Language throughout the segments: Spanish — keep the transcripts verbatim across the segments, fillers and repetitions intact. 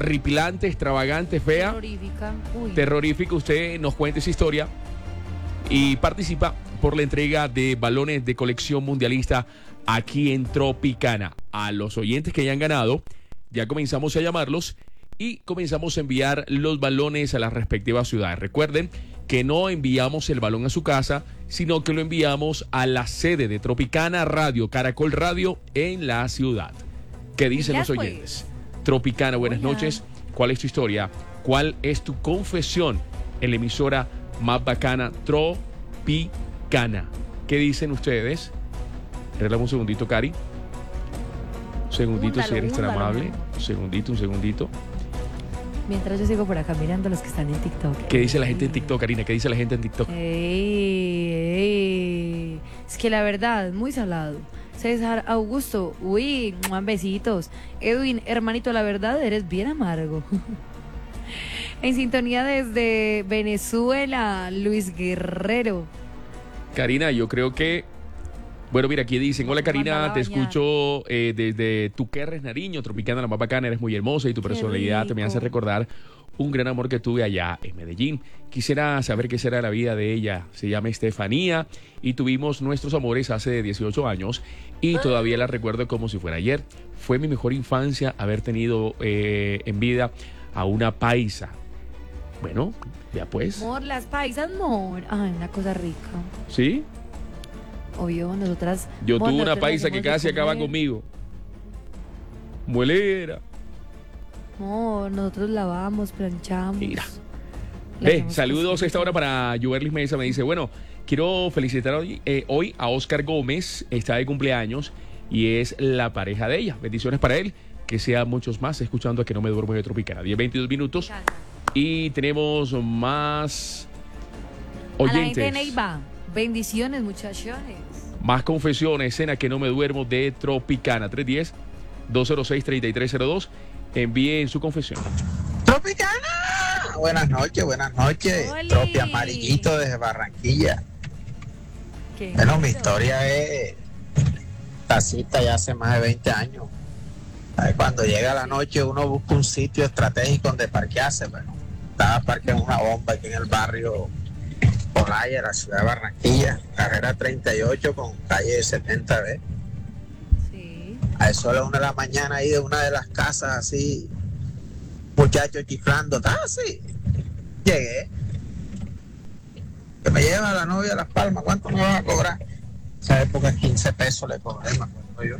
horripilante, extravagante, fea, Terrorífica. Uy. terrorífica. Usted nos cuenta esa historia y participa por la entrega de balones de colección mundialista aquí en Tropicana. A los oyentes que hayan ganado, ya comenzamos a llamarlos y comenzamos a enviar los balones a las respectivas ciudades. Recuerden que no enviamos el balón a su casa, sino que lo enviamos a la sede de Tropicana Radio, Caracol Radio, en la ciudad. ¿Qué dicen Ya los pues. oyentes? Tropicana, buenas Hola. noches. ¿Cuál es tu historia? ¿Cuál es tu confesión en la emisora más bacana, Tropicana? ¿Qué dicen ustedes? Regálame un segundito, Cari. Un segundito, Húndalo, si eres tan húndalo, amable. mano. Un segundito, un segundito. Mientras yo sigo por acá mirando los que están en TikTok. ¿Qué dice la gente en TikTok, Karina? ¿Qué dice la gente en TikTok? Ey, ey. Es que la verdad, muy salado. César Augusto, uy, mua, besitos. Edwin, hermanito, la verdad, eres bien amargo. En sintonía desde Venezuela, Luis Guerrero. Karina, yo creo que... Bueno, mira, aquí dicen, hola Karina, Mandala te bañar. escucho eh, desde Tuquerres, Nariño, Tropicana, la más bacana, eres muy hermosa y tu Qué personalidad te me hace rico. recordar un gran amor que tuve allá en Medellín. Quisiera saber qué será la vida de ella. Se llama Estefanía y tuvimos nuestros amores hace dieciocho años y todavía la recuerdo como si fuera ayer. Fue mi mejor infancia haber tenido eh, en vida a una paisa. Bueno, ya pues. Amor, las paisas, amor. Ay, una cosa rica. ¿Sí? Obvio, nosotras. Yo amor, tuve una nosotras paisa que hacemos de casi acaba comer. conmigo. Muelera. Amor, nosotros lavamos, planchamos. Mira. le Ve, hacemos saludos a cositas. esta hora para Juberlis Mesa. Me dice, bueno, quiero felicitar hoy, eh, hoy a Oscar Gómez. Está de cumpleaños y es la pareja de ella. Bendiciones para él. Que sea muchos más escuchando a Que No Me Duermo de Tropicana. diez veintidós minutos. Me encanta. Y tenemos más A la gente de oyentes. Neiva. Bendiciones, muchachones. Más confesiones en A Que No Me Duermo de Tropicana. tres uno cero, dos cero seis, tres tres cero dos. Envíen su confesión. Tropicana. Buenas noches, buenas noches. Oli. Tropi Amarillito desde Barranquilla. Qué Bueno, mi lindo. historia es tacita ya hace más de veinte años. Ay, cuando llega la noche uno busca un sitio estratégico donde parquearse. Bueno, estaba parqueado en una bomba aquí en el barrio Olaya, la ciudad de Barranquilla, carrera treinta y ocho con calle setenta B. Sí. A eso a la una de la mañana ahí de una de las casas así, muchachos chiflando, ¡taxi! Llegué. Que me lleva la novia a Las Palmas, ¿cuánto me vas a cobrar? Esa época quince pesos le cobré, me acuerdo yo.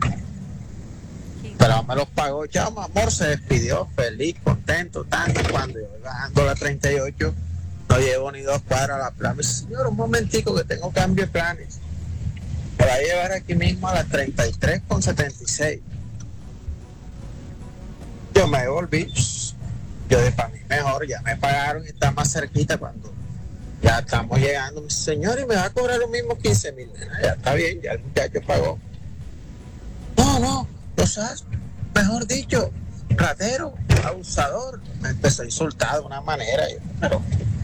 Pero me los pagó, ya, mi amor, se despidió, feliz, contento, tanto. Cuando yo voy bajando la treinta y ocho, no llevo ni dos cuadras a la plaza. Me dice, señor, un momentico que tengo cambio de planes. Me va a llevar aquí mismo a las treinta y tres con setenta y seis. Yo me devolví. Yo de para mí mejor, ya me pagaron y está más cerquita cuando ya estamos llegando. Me dice, señor, y me va a cobrar lo mismo quince mil. Ya está bien, ya el muchacho pagó. No, no, no sabes, mejor dicho, ratero, abusador. Me empezó a insultar de una manera. Yo, pero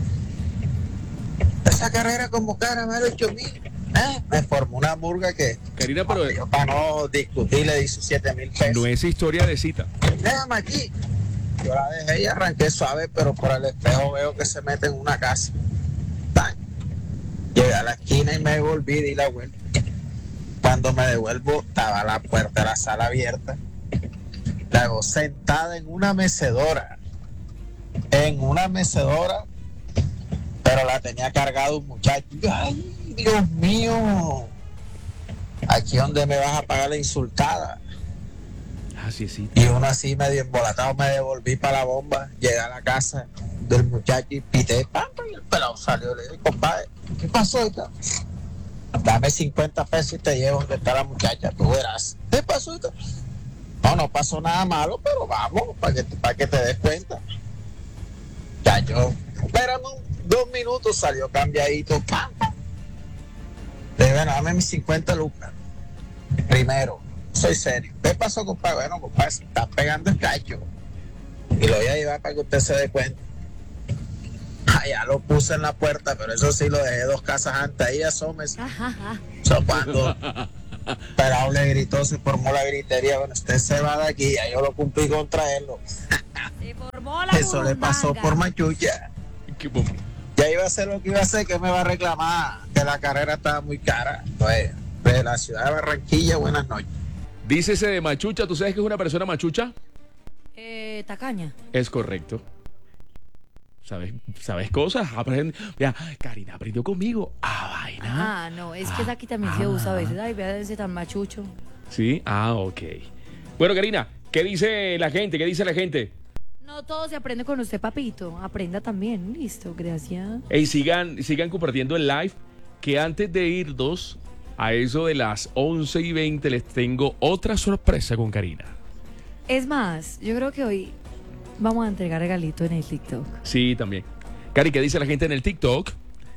esa carrera como cara vale ocho mil. ¿Eh? Me formó una murga que Karina, pero yo para no discutir le di sus siete mil pesos. no es historia de cita. Déjame aquí. Yo la dejé y arranqué suave, pero por el espejo veo que se mete en una casa. Tan. Llegué a la esquina y me devolví y di la vuelta. Cuando me devuelvo, estaba la puerta de la sala abierta. La hago sentada en una mecedora. En una mecedora, pero la tenía cargado un muchacho. Y yo, ¡ay, Dios mío! Aquí donde me vas a pagar la insultada. Así es, sí. Y uno así medio embolatado me devolví para la bomba. Llegué a la casa del muchacho y pité. ¡Pam! Y el pelado salió. Le dije, compadre, ¿qué pasó ahorita? Dame cincuenta pesos y te llevo donde está la muchacha. Tú verás. ¿Qué pasó ahorita? No, no pasó nada malo, pero vamos, para que, para que te des cuenta. Ya yo, espérame un- dos minutos, salió cambiadito. ¡Pam! pam. Le dije, bueno, dame mis cincuenta lucas. Primero, soy serio. ¿Qué pasó, compadre? Bueno, compadre, se está pegando el cacho. Y lo voy a llevar para que usted se dé cuenta. Allá lo puse en la puerta, pero eso sí lo dejé dos casas antes. Ahí asómese. So, cuando Perao le gritó, se formó la gritería. Bueno, usted se va de aquí. Ya yo lo cumplí con traerlo. Se formó formó la Eso le pasó burundanga. por machucha. Qué bom- Ya iba a hacer lo que iba a hacer, que me va a reclamar, que la carrera estaba muy cara. Pues, de la ciudad de Barranquilla, buenas noches. Dícese de machucha, ¿tú sabes que es una persona machucha? Eh, tacaña. Es correcto. ¿Sabes, sabes cosas? Aprende. Vea, Karina aprendió conmigo. Ah, vaina. Ah, no, es que esa aquí también se usa a veces. Ay, vea ese tan machucho. Sí, ah, ok. Bueno, Karina, ¿qué dice la gente? ¿Qué dice la gente? No todo se aprende con usted, papito. Aprenda también. Listo, gracias. Ey, sigan, sigan compartiendo el live, que antes de irnos a eso de las once y veinte les tengo otra sorpresa con Karina. Es más, yo creo que hoy vamos a entregar regalito en el TikTok. Sí, también. Cari, ¿qué dice la gente en el TikTok?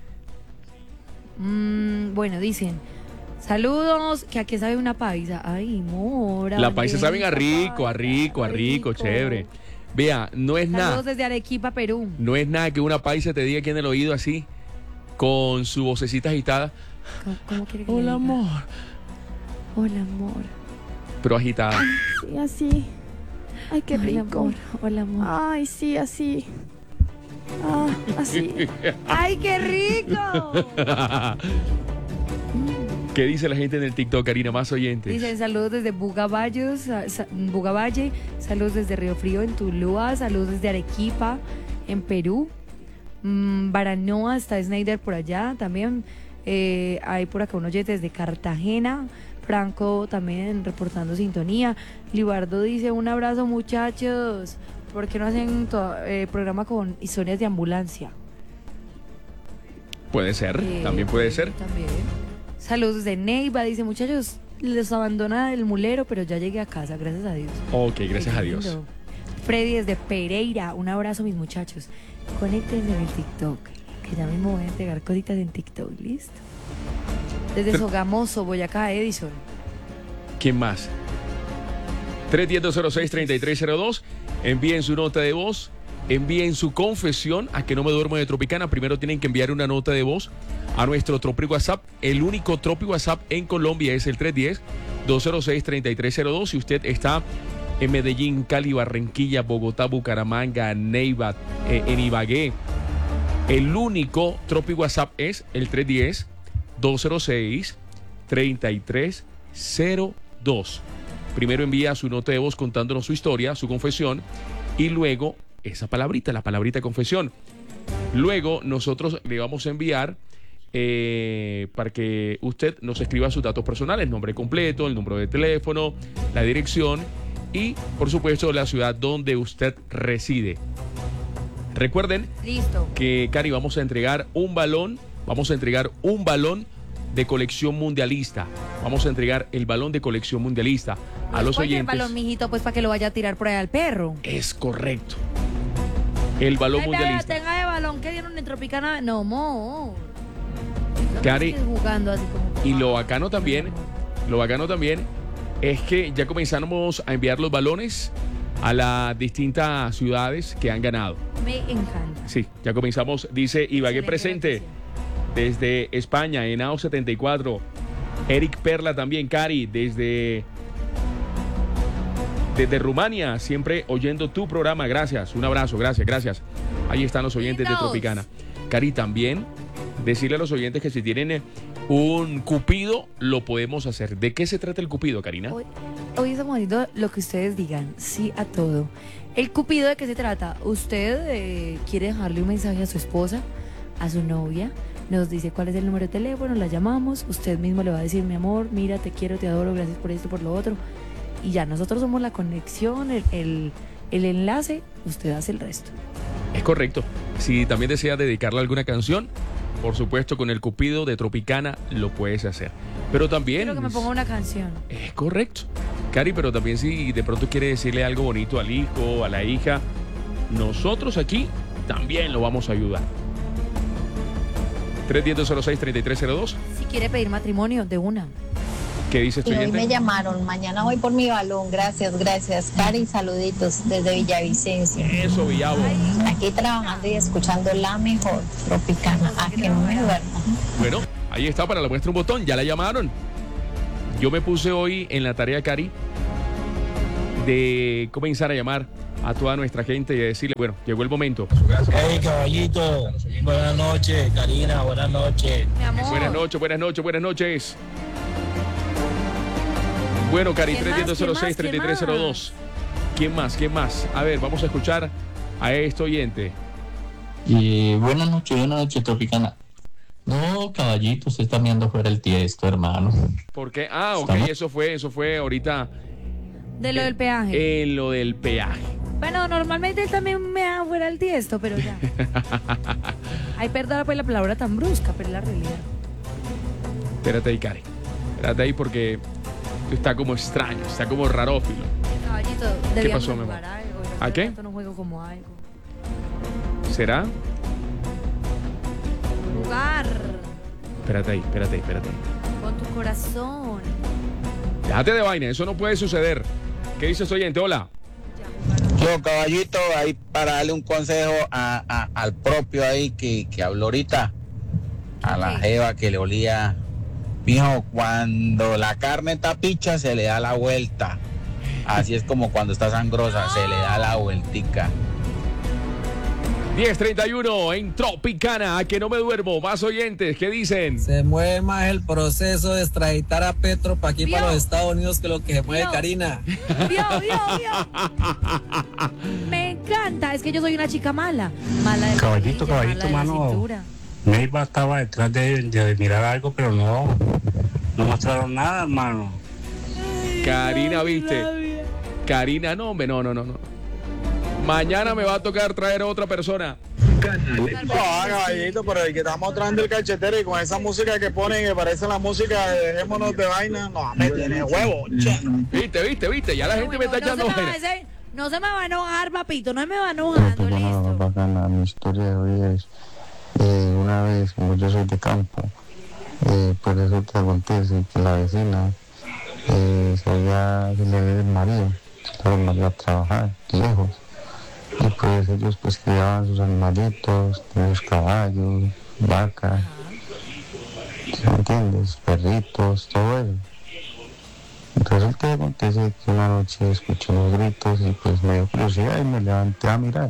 Mm, bueno, dicen, saludos, que aquí sabe una paisa. Ay, mora. La paisa saben a Vanessa, rico, a rico, a rico, chévere. Vea, no es nada, Saludos desde Arequipa, Perú. no es nada que una paisa te diga aquí en el oído así, con su vocecita agitada. ¿Cómo, cómo quiere que le Hola, diga? amor. Hola, amor. Pero agitada. Sí, así. Ay, qué Hola, rico. amor. Hola, amor. Ay, sí, así. Ah, así. ¡Ay, qué rico! ¿Qué dice la gente en el TikTok, Karina? Más oyentes. Dicen saludos desde Bugavallos, sa- sa- Bugavalle, saludos desde Río Frío en Tuluá, saludos desde Arequipa en Perú, mm, Baranoa, está Snyder por allá también, eh, hay por acá un oyente desde Cartagena, Franco también reportando sintonía, Libardo dice un abrazo muchachos, ¿por qué no hacen to- eh, programa con historias de ambulancia? Puede ser, Eh, también puede ser. También. Saludos de Neiva, dice muchachos, les abandona el mulero, pero ya llegué a casa, gracias a Dios. Ok, gracias Qué a Dios. lindo. Freddy desde Pereira, un abrazo mis muchachos. Conéctense en el TikTok, que ya mismo voy a entregar cositas en TikTok, listo. Desde Pero- Sogamoso, Boyacá, Edison. ¿Quién más? tres uno cero, cero seis, tres tres cero dos. Envíen su nota de voz. Envíen su confesión a que no me duermo de Tropicana. Primero tienen que enviar una nota de voz a nuestro Tropi WhatsApp. El único Tropi WhatsApp en Colombia es el tres uno cero, dos cero seis, tres tres cero dos. Si usted está en Medellín, Cali, Barranquilla, Bogotá, Bucaramanga, Neiva, eh, en Ibagué, el único Tropi WhatsApp es el tres uno cero, dos cero seis, tres tres cero dos. Primero envía su nota de voz contándonos su historia, su confesión, y luego esa palabrita, la palabrita confesión. Luego nosotros le vamos a enviar eh, para que usted nos escriba sus datos personales, nombre completo, el número de teléfono, la dirección y, por supuesto, la ciudad donde usted reside. Recuerden Listo. que, Cari, vamos a entregar un balón, vamos a entregar un balón de colección mundialista. Vamos a entregar el balón de colección mundialista a los Oye, el oyentes. balón, mijito, pues para que lo vaya a tirar por ahí al perro. Es correcto. El balón Ay, vea, mundialista. tenga de balón que dieron en Tropicana. No, mo. Cari, No estés jugando así como. Y lo bacano también, lo bacano también es que ya comenzamos a enviar los balones a las distintas ciudades que han ganado. Me encanta. Sí, ya comenzamos, dice Ibagué Excelente presente noticia. desde España, Henao setenta y cuatro. Eric Perla también, Cari, desde, desde Rumania, siempre oyendo tu programa. Gracias, un abrazo, gracias, gracias. Ahí están los oyentes de Lindos. Tropicana. Cari, también decirle a los oyentes que si tienen eh, un cupido, lo podemos hacer. ¿De qué se trata el cupido, Karina? Hoy, hoy estamos haciendo lo que ustedes digan, sí a todo. El cupido, ¿de qué se trata? Usted eh, quiere dejarle un mensaje a su esposa, a su novia, nos dice cuál es el número de teléfono, la llamamos, usted mismo le va a decir, mi amor, mira, te quiero, te adoro, gracias por esto, por lo otro. Y ya, nosotros somos la conexión, el, el, el enlace, usted hace el resto. Es correcto. Si también deseas dedicarle alguna canción, por supuesto, con el cupido de Tropicana lo puedes hacer. Pero también... Quiero que me ponga una canción. Es correcto. Cari, pero también si de pronto quiere decirle algo bonito al hijo, a la hija, nosotros aquí también lo vamos a ayudar. tres uno cero, cero seis, tres tres cero dos. Si quiere pedir matrimonio, de una. ¿Qué dice Y hoy me estudiante? llamaron, mañana voy por mi balón, gracias, gracias. Cari, saluditos desde Villavicencio. Eso, Villavo. Aquí trabajando y escuchando la mejor Tropicana, a que no me duermo. Bueno, ahí está, para la muestra un botón, ya la llamaron. Yo me puse hoy en la tarea, Cari, de comenzar a llamar a toda nuestra gente y a decirle, bueno, llegó el momento. Hey, caballito, buenas noches, Karina, buenas noches. Mi amor. Buenas noches, buenas noches, buenas noches. Bueno, Cari, ¿Quién más? tres siete cero seis, ¿Quién tres más? tres cero dos. ¿Quién más? ¿Quién más? A ver, vamos a escuchar a este oyente. Y buenas noches, buenas noches, Tropicana. No, caballito, usted está mirando fuera el tiesto, hermano. ¿Por qué? Ah, ok, Estamos- eso fue, eso fue ahorita De lo del peaje. en lo del peaje. Bueno, normalmente él también me da fuera el tiesto, pero ya. Ay, perdona pues la palabra tan brusca, pero es la realidad. Espérate ahí, Cari. Espérate ahí porque esto está como extraño, está como rarófilo. Caballito, debíamos pasó, mi amor? jugar algo. Yo ¿A hace qué? rato no juego como algo. ¿Será? Jugar Espérate ahí, espérate ahí, espérate ahí. con tu corazón. Déjate de vaina, eso no puede suceder. ¿Qué dices, oyente? Hola. Yo, caballito, ahí para darle un consejo a, a- al propio ahí que, que habló ahorita, a la ¿Qué? jeva que le olía. Mijo, cuando la carne está picha se le da la vuelta. Así es como cuando está sangrosa, se le da la vueltica. diez treinta y uno en Tropicana, a que no me duermo. Más oyentes, ¿qué dicen? Se mueve más el proceso de extraditar a Petro para aquí, Vio. para los Estados Unidos, que lo que se mueve Vio. Karina. Vio, vio, vio. Me encanta, es que yo soy una chica mala. Mala de Caballito, rodilla, caballito, mala de la mano. cintura. Neiva estaba detrás de, de mirar algo, pero no, no mostraron nada, hermano. Karina, ¿viste? Karina, no, hombre, no, no, no, no. Mañana me va a tocar traer a otra persona. No, caballito, pero el que estamos trayendo el cachetero y con esa música que ponen que parece la música de Dejémonos de Vaina, no, me tiene huevo, che. ¿Viste, viste, viste? Ya la gente me está Bueno, echando no se me va vaina. a ese- No se me va a enojar, papito, no me va enojando, Pues bueno, lo más listo. bacana, mi historia de hoy es, eh, una vez, como yo soy de campo, eh, pues resulta acontece que la vecina eh, se había, se le ve el marido, se le marido a trabajar lejos, y pues ellos pues criaban sus animalitos, sus caballos, vacas, ¿sí me entiendes? Perritos, todo eso. Resulta que acontece que una noche escuché unos gritos y pues me dio curiosidad y me levanté a mirar.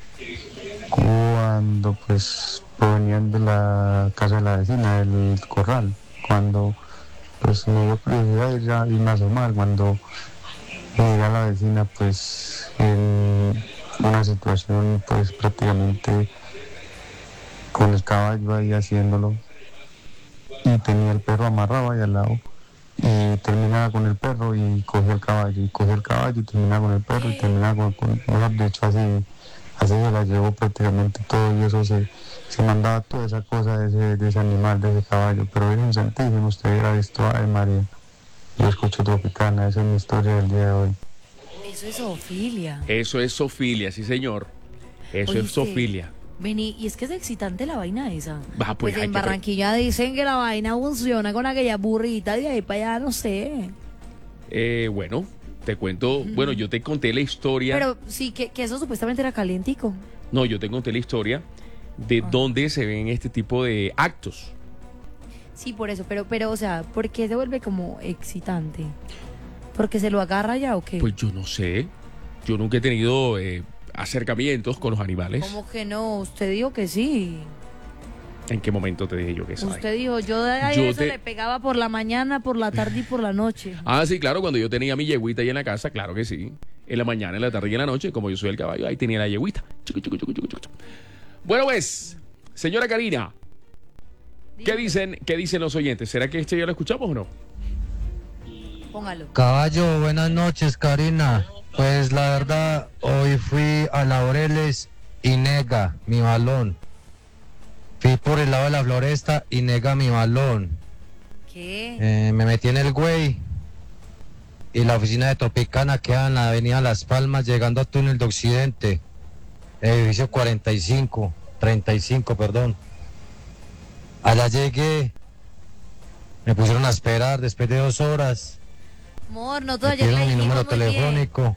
Cuando pues provenían de la casa de la vecina, del corral, cuando pues me dio curiosidad ir a irme a asomar, cuando llegué a la vecina pues en una situación pues prácticamente con el caballo ahí haciéndolo y tenía el perro amarrado ahí al lado. Y terminaba con el perro y cogía el caballo, y cogía el caballo y terminaba con el perro y terminaba con, con mejor dicho, así, así se la llevó prácticamente todo y eso se, se mandaba toda esa cosa de ese, de ese animal, de ese caballo, pero era incentísimo, usted hubiera visto, ay María, yo escucho Tropicana, esa es mi historia del día de hoy. Eso es zoofilia. Eso es sofilia, sí, señor. Eso es Oíste, sofilia. Vení, y es que es excitante la vaina esa. Ah, pues pues hay en que- Barranquilla dicen que la vaina funciona con aquella burrita de ahí para allá, no sé. Eh, bueno, te cuento, bueno, yo te conté la historia. Pero sí, que, que eso supuestamente era calientico. No, yo te conté la historia de Ah. dónde se ven este tipo de actos. Sí, por eso, pero, pero, o sea, ¿por qué se vuelve como excitante? ¿Porque se lo agarra ya o qué? Pues yo no sé. Yo nunca he tenido eh, acercamientos con los animales. ¿Cómo que no? Usted dijo que sí. ¿En qué momento te dije yo que sabes? Usted dijo, yo de Yo eso te- le pegaba por la mañana, por la tarde y por la noche. Ah, sí, claro, cuando yo tenía mi yeguita ahí en la casa, claro que sí. En la mañana, en la tarde y en la noche, como yo soy el caballo, ahí tenía la yeguita. Chucu, chucu, chucu, chucu, chucu. Bueno, pues, señora Karina, ¿qué dicen, qué dicen los oyentes? ¿Será que este ya lo escuchamos o no? Póngalo. Caballo, buenas noches, Karina. Pues la verdad, hoy fui a Laureles y nega mi balón. Fui por el lado de la floresta y nega mi balón. ¿Qué? Eh, me metí en el güey y la oficina de Tropicana queda en la avenida Las Palmas, llegando a Túnel de Occidente, edificio cuarenta y cinco, treinta y cinco, perdón. Allá llegué, me pusieron a esperar después de dos horas. Amor, no Me todavía pidieron la mi número dijimos muy bien. telefónico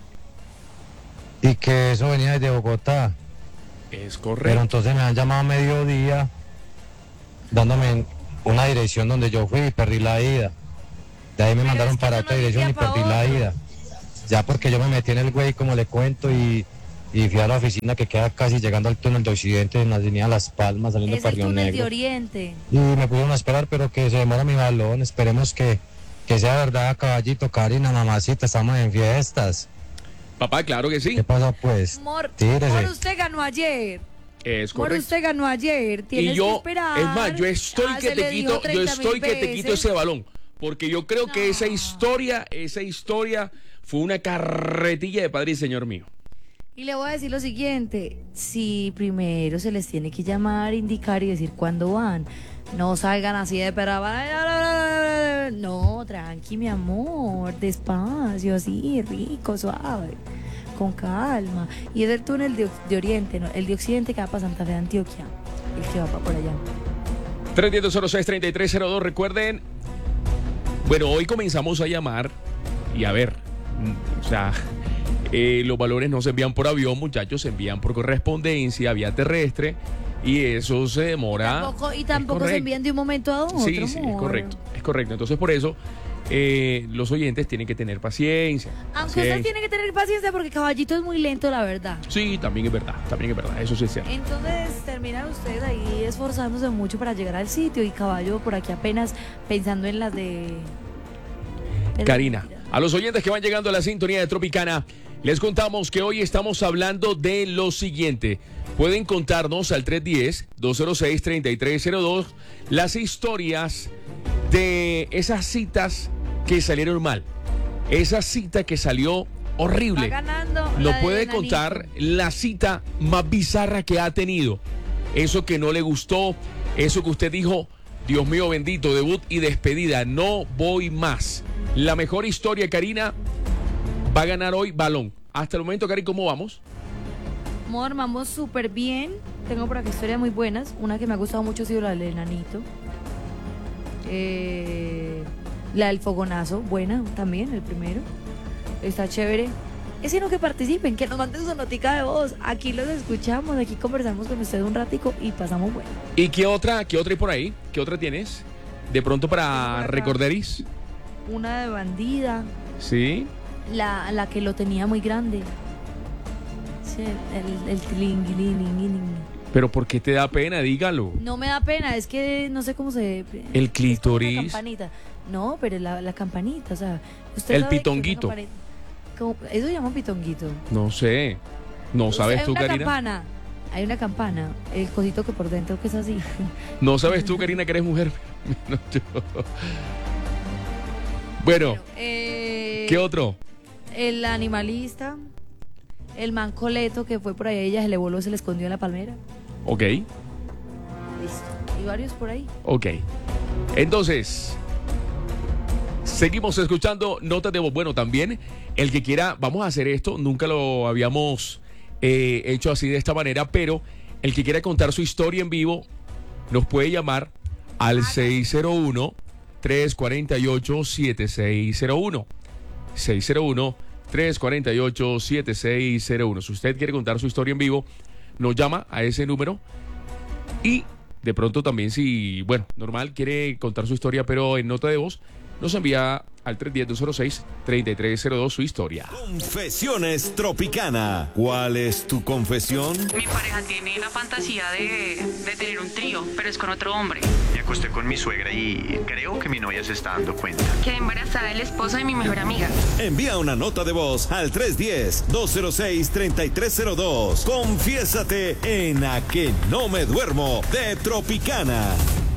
y que eso venía desde Bogotá. Es Pero correcto. entonces me han llamado a mediodía dándome una dirección donde yo fui y perdí la ida. De ahí me Pero mandaron es que para eso otra no es de dirección y un día perdí pa' la otro. ida. ya porque yo me metí en el güey, como le cuento, y, y fui a la oficina que queda casi llegando al túnel de Occidente, en la avenida Las Palmas, saliendo Es para el Río túnel de Negro. Oriente. Y me pudieron a esperar, pero que se demora mi balón. Esperemos que, que sea verdad, caballito, Karina, mamacita, estamos en fiestas. Papá, claro que sí. ¿Qué pasa, pues? Mor, Tírese. Mor, usted ganó ayer. Es Mor, correcto. usted ganó ayer. Tienes Y yo, que esperar. es más, yo estoy Ah, que se le te dijo quito, yo treinta mil estoy que te quito veces. ese balón. Porque yo creo que esa historia, esa historia fue una carretilla de padre y señor mío. Y le voy a decir lo siguiente, si primero se les tiene que llamar, indicar y decir cuándo van, no salgan así de perra. No, tranqui, mi amor, despacio, así, rico, suave, con calma. Y es el túnel de, de Oriente, ¿no? El de Occidente que va para Santa Fe de Antioquia, el que va para por allá. tres uno cero cero seis tres tres cero dos, recuerden. Bueno, hoy comenzamos a llamar y a ver, o sea, eh, los valores no se envían por avión, muchachos, se envían por correspondencia, vía terrestre, y eso se demora. Tampoco, y tampoco se correcto. envían de un momento a otro. Sí, sí, es amor. correcto, es correcto. Entonces, por eso, eh, los oyentes tienen que tener paciencia. Aunque usted paciencia. tiene que tener paciencia porque Caballito es muy lento, la verdad. Sí, también es verdad, también es verdad, eso sí es cierto. Entonces terminan ustedes ahí esforzándose mucho para llegar al sitio y Caballo por aquí apenas pensando en las de... de Karina, la- a los oyentes que van llegando a la sintonía de Tropicana, les contamos que hoy estamos hablando de lo siguiente. Pueden contarnos al tres uno cero, dos cero seis, tres tres cero dos las historias de esas citas que salieron mal. Esa cita que salió horrible. Va ganando la Nos de puede Nanito. contar la cita más bizarra que ha tenido. Eso que no le gustó, eso que usted dijo, Dios mío bendito, debut y despedida, no voy más. La mejor historia, Karina, va a ganar hoy balón. Hasta el momento, Karina, ¿cómo vamos? Amor, vamos súper bien. Tengo por aquí historias muy buenas. Una que me ha gustado mucho ha sido la del enanito. Eh, la del fogonazo, buena también, el primero. Está chévere. Es sino que participen, que nos manden su notica de voz. Aquí los escuchamos, aquí conversamos con ustedes un ratico y pasamos bueno. ¿Y qué otra, qué otra hay por ahí? ¿Qué otra tienes? De pronto para recorderis. Una de bandida, Sí. la, la que lo tenía muy grande. Sí, el, el, el tilinguilín. Pero ¿por qué te da pena? Dígalo. No me da pena, es que no sé cómo se... El La clítoris. campanita. No, pero la, la campanita, o sea... Usted El sabe que una pitonguito. campanita- ¿Cómo? Eso se llama pitonguito. No sé. ¿No sabes Hay tú, una Karina? campana. Hay una campana. El cosito que por dentro que es así. ¿No sabes tú, Karina, que eres mujer? No, yo. Bueno, Eh, ¿qué otro? El animalista. El mancoleto que fue por ahí. Ella se le voló, se le escondió en la palmera. Ok, Listo. Y varios por ahí. ok. Entonces, seguimos escuchando notas de voz. Bueno, también el que quiera, vamos a hacer esto, nunca lo habíamos eh, hecho así de esta manera, pero el que quiera contar su historia en vivo nos puede llamar al seis cero uno, tres cuatro ocho, siete seis cero uno. seis cero uno, tres cuatro ocho, siete seis cero uno. Si usted quiere contar su historia en vivo, nos llama a ese número. Y de pronto también, si, bueno, normal, quiere contar su historia, pero en nota de voz, nos envía al tres uno cero, dos cero seis, tres tres cero dos su historia. Confesiones Tropicana. ¿Cuál es tu confesión? Mi pareja tiene la fantasía de, de tener un trío, pero es con otro hombre. Me acosté con mi suegra y creo que mi novia se está dando cuenta. Quedé embarazada del esposo de mi mejor amiga. Envía una nota de voz al tres uno cero, dos cero seis, tres tres cero dos. Confiésate en A Que No Me Duermo de Tropicana.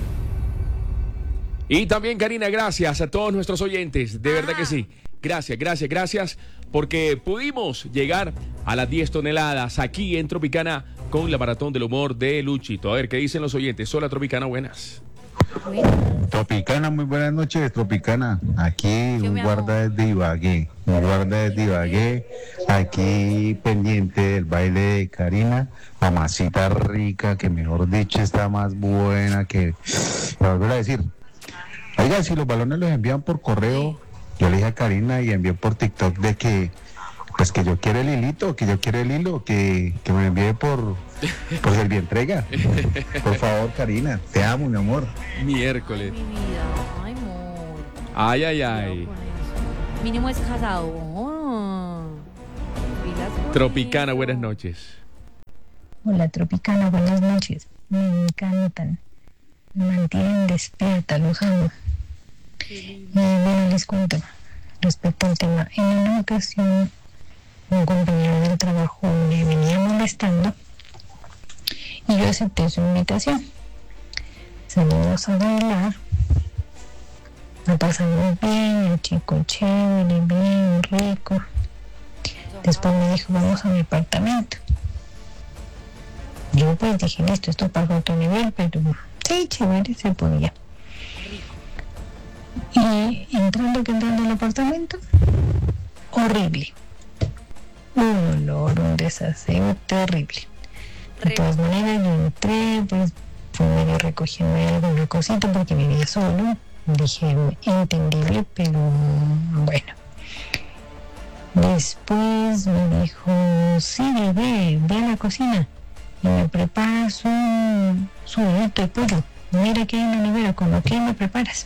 Y también, Karina, gracias a todos nuestros oyentes, de verdad que sí. Gracias, gracias, gracias, porque pudimos llegar a las diez toneladas aquí en Tropicana con la Maratón del Humor de Luchito. A ver, ¿qué dicen los oyentes? Hola, Tropicana, buenas. Tropicana, muy buenas noches, Tropicana. Aquí un guarda desde Ibagué, un guarda desde Ibagué, aquí pendiente del baile de Karina, mamacita rica, que mejor dicho está más buena que... Lo volver a decir, oiga, si los balones los envían por correo, yo le dije a Karina y envié por TikTok de que, pues que yo quiero el hilito, que yo quiero el hilo, que, que me envíe por, por Servientrega. Por favor, Karina, te amo, mi amor. Miércoles. Mi vida. Ay, amor. Ay, ay, ay. Mínimo es casado. Oh. Tropicana, buenas noches. Hola Tropicana, buenas noches. Me encantan. Me mantienen despierta, los amo. Y bueno, les cuento respecto al tema. En una ocasión, un compañero del trabajo me venía molestando y yo acepté su invitación. Salimos a bailar, la pasamos bien, el chico chévere, bien, rico. Después me dijo, vamos a mi apartamento. Yo pues dije, listo, esto para otro nivel, pero sí, chévere, se podía. Y entrando que entrando al apartamento, horrible. Un olor, un desaseo terrible. De todas maneras, yo entré, pues fue medio recogiendo alguna cosita porque vivía solo. Dije, entendible, pero bueno. Después me dijo, sí, ve, ve a la cocina y me prepara su, su huevito de pollo. Mira que hay en la nevera, con lo que me preparas.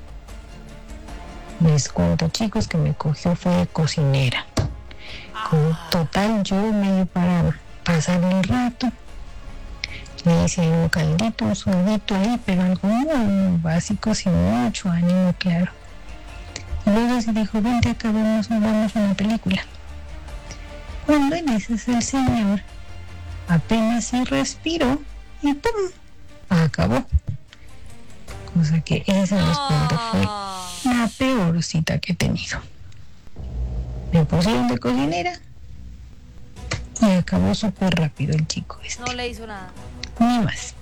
Les cuento, chicos, que me cogió fue de cocinera. Con total, yo medio para pasar el rato. Le hice un caldito, un sudito ahí, pero algo muy básico, sin mucho ánimo, claro. Y luego se dijo, vente acá, vamos, vamos a una película. Cuando en ese es el señor, apenas se respiró y ¡pum! Acabó. Cosa que esa les cuento fue la peor cita que he tenido. Me pusieron de cocinera y acabó súper rápido el chico este. No le hizo nada. Ni más.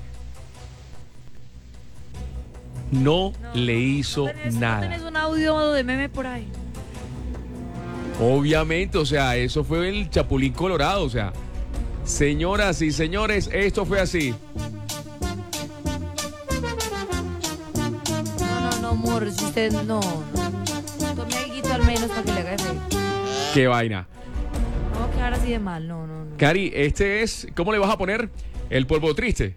No, no le hizo ¿Tenés, nada. ¿No tenés un audio de meme por ahí? Obviamente, o sea, eso fue el Chapulín Colorado, o sea. Señoras y señores, esto fue así. No, no, no, amor, si usted no, no. Tome algo al menos para que le haga efecto. Qué vaina. No va a quedar así de mal, no, no, no. Cari, este es, ¿cómo le vas a poner? El polvo triste.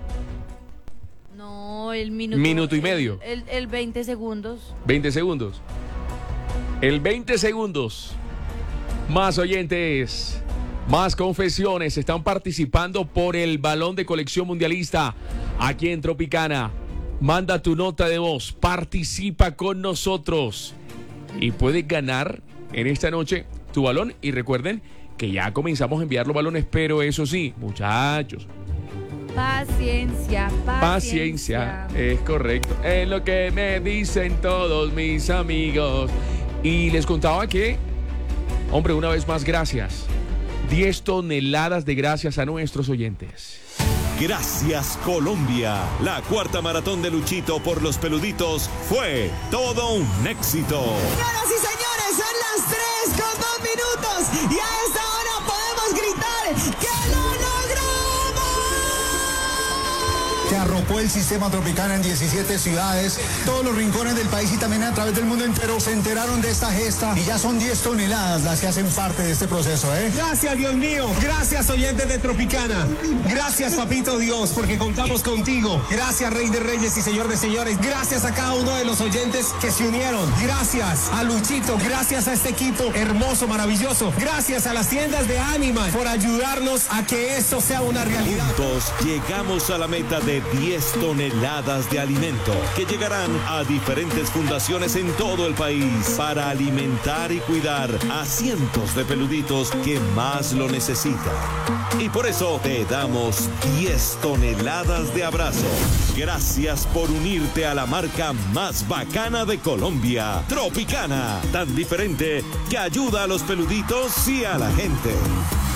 No, el minuto. Minuto y medio. El, el, el veinte segundos. veinte segundos. El veinte segundos. Más oyentes, más confesiones están participando por el balón de colección mundialista aquí en Tropicana. Manda tu nota de voz, participa con nosotros y puedes ganar en esta noche tu balón. Y recuerden que ya comenzamos a enviar los balones, pero eso sí, muchachos, Paciencia, paciencia. Paciencia, es correcto. Es lo que me dicen todos mis amigos. Y les contaba que, hombre, una vez más, gracias. diez toneladas de gracias a nuestros oyentes. Gracias, Colombia. La cuarta maratón de Luchito por los peluditos fue todo un éxito. Señoras y señores, son las tres con dos minutos y a esta hora podemos gritar que lo que arropó el sistema Tropicana en diecisiete ciudades, todos los rincones del país y también a través del mundo entero se enteraron de esta gesta y ya son diez toneladas las que hacen parte de este proceso, ¿eh? Gracias, Dios mío. Gracias, oyentes de Tropicana. Gracias, papito Dios, porque contamos contigo. Gracias, Rey de Reyes y Señor de Señores. Gracias a cada uno de los oyentes que se unieron. Gracias a Luchito. Gracias a este equipo hermoso, maravilloso. Gracias a las tiendas de Animal por ayudarnos a que esto sea una realidad. Juntos llegamos a la meta de diez toneladas de alimento que llegarán a diferentes fundaciones en todo el país para alimentar y cuidar a cientos de peluditos que más lo necesitan. Y por eso te damos diez toneladas de abrazo. Gracias por unirte a la marca más bacana de Colombia, Tropicana, tan diferente que ayuda a los peluditos y a la gente.